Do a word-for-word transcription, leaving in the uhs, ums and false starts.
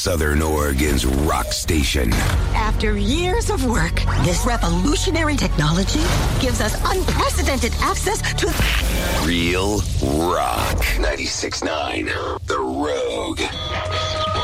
Southern Oregon's rock station. After years of work, this revolutionary technology gives us unprecedented access to Real rock. ninety-six point nine The Rogue.